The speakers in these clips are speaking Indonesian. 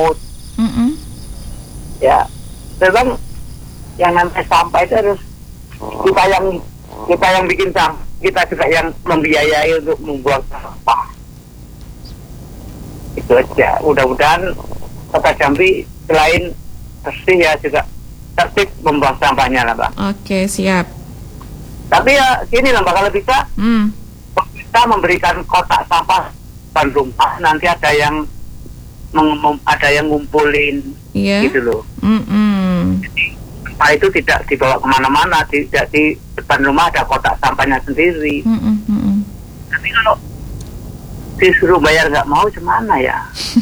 Mm-mm. Ya, memang yang namanya sampah itu harus kita yang bikin sampah, kita juga yang membiayai untuk membuang sampah. Itu aja. Mudah-mudahan Kota Jambi selain bersih ya juga tertib membuang sampahnya lah, Mbak. Oke, siap. Tapi ya gini lah, Mbak, kalau bisa kita memberikan kotak sampah depan rumah, nanti ada yang ngumpulin, gitu loh. Jadi sampah itu tidak dibawa kemana-mana, tidak di depan rumah ada kotak sampahnya sendiri. Tapi kalau disuruh bayar nggak mau, gimana ya?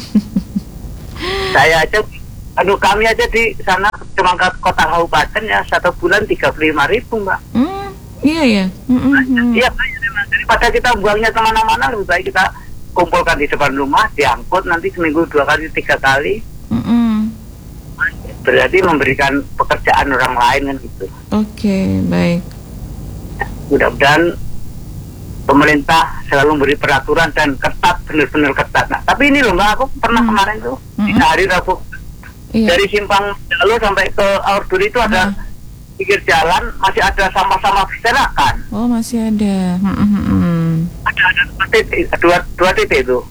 Saya aja, kami aja di sana cuma ke kota kabupaten ya 1 bulan 35.000, Mbak. Iya ya. Iya, daripada kita buangnya kemana-mana, lebih baik kita kumpulkan di depan rumah, diangkut nanti seminggu 2 kali 3 kali. Berarti memberikan pekerjaan orang lain kan gitu. Oke, baik. Mudah-mudahan pemerintah selalu memberi peraturan dan ketat, benar-benar ketat. Nah, tapi ini loh, Mbak, aku pernah kemarin tuh di hari Rabu dari Simpang Jalu sampai ke Aurduri itu ada pinggir jalan masih ada sampah-sampah berserakan. Oh, masih ada. Ada dua titik itu.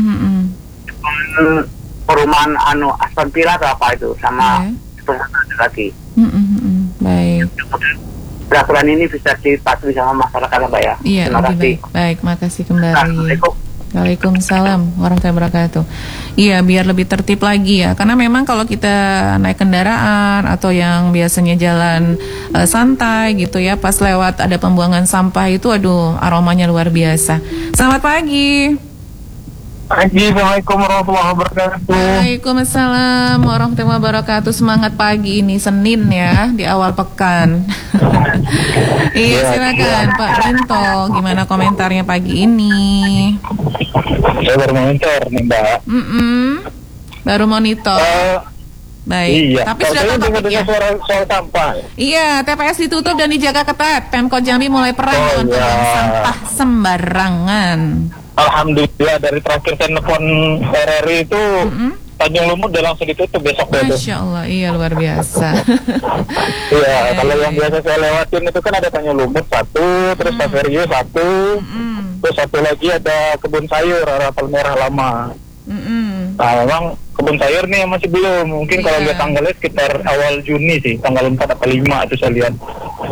Perumahan Aston Villa atau apa itu sama sebelah ada lagi. Baik. Peraturan ini bisa dipatuhi sama masyarakat, Mbak ya. Iya, terima kasih. Baik, makasih kembali. Assalamualaikum. Waalaikumsalam warahmatullahi wabarakatuh. Iya, biar lebih tertib lagi ya. Karena memang kalau kita naik kendaraan atau yang biasanya jalan santai gitu ya, pas lewat ada pembuangan sampah itu, aduh, aromanya luar biasa. Selamat pagi. Assalamualaikum warahmatullahi wabarakatuh. Waalaikumsalam warahmatullahi wabarakatuh. Semangat pagi, ini Senin ya, di awal pekan. Iya, silakan Pak Minto, gimana komentarnya pagi ini? Saya baru monitor nih, Mbak. Baru monitor. Baik. Iya. Tapi sudah tahu ya. Soal sampah. Iya, TPS ditutup dan dijaga ketat. Pemkot Jambi mulai perang untuk sampah sembarangan. Alhamdulillah, dari terakhir saya nelfon RRI itu Tanjung Lumut udah langsung ditutup besok. Masya Allah, iya luar biasa. Iya, kalau yang biasa saya lewatin itu kan ada Tanjung Lumut 1, terus Saverio 1, terus 1 lagi ada kebun sayur arah Palmerah lama. Nah, memang kebun sayur nih masih belum. Mungkin kalau lihat tanggalnya sekitar awal Juni sih, tanggal 4 atau 5 itu saya lihat.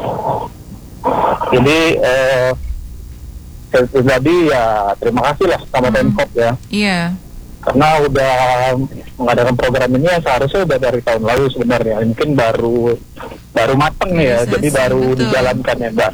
Jadi jadi ya terima kasih lah sama Pemkot ya. Iya. Karena udah mengadakan program ini yang seharusnya udah dari tahun lalu sebenarnya. Mungkin baru mateng nih ya, jadi baru dijalankan ya, Mbak.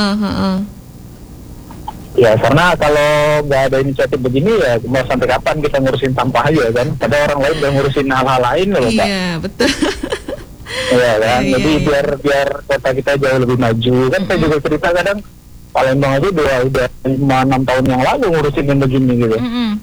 Ya, karena kalau nggak ada inisiatif begini ya mau sampai kapan kita ngurusin sampah aja kan? Ada orang lain yang ngurusin hal-hal lain loh, Mbak. Iya, betul. Iya kan, jadi biar kota kita jauh lebih maju kan. Saya juga cerita kadang Palembang aja udah 5-6 tahun yang lalu ngurusin yang begini gitu.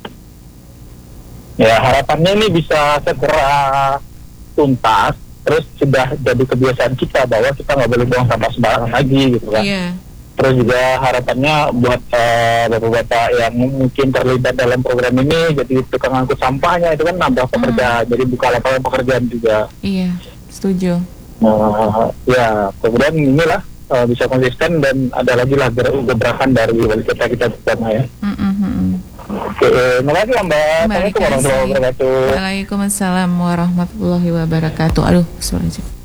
Ya harapannya ini bisa segera tuntas, terus sudah jadi kebiasaan kita bahwa kita nggak boleh buang sampah sembarangan lagi gitu kan. Terus juga harapannya buat bapak-bapak yang mungkin terlibat dalam program ini jadi tukang angkut sampahnya itu kan nambah pekerjaan, jadi buka lapangan pekerjaan juga. Iya, setuju. Ya kemudian inilah bisa konsisten dan ada lagi lah gebrakan dari wali kota kita bersama ya. Oke, terima kasih Mbak. Assalamualaikum warahmatullahi wabarakatuh. Waalaikumsalam warahmatullahi wabarakatuh. Aduh, suara aja.